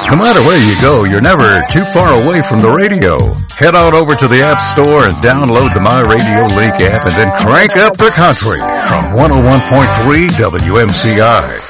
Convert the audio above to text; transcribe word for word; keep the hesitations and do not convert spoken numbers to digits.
No matter where you go, you're never too far away from the radio. Head on over to the App Store and download the My Radio Link app and then crank up the country from one oh one point three W M C I.